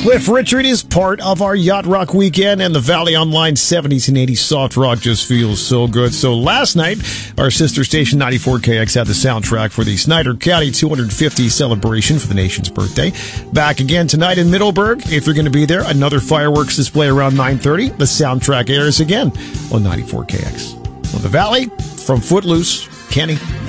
Cliff Richard is part of our Yacht Rock weekend, and the Valley Online 70s and 80s soft rock just feels so good. So last night, our sister station 94KX had the soundtrack for the Snyder County 250 celebration for the nation's birthday. Back again tonight in Middleburg. If you're going to be there, another fireworks display around 9:30. The soundtrack airs again on 94KX. On the Valley, from Footloose, Kenny.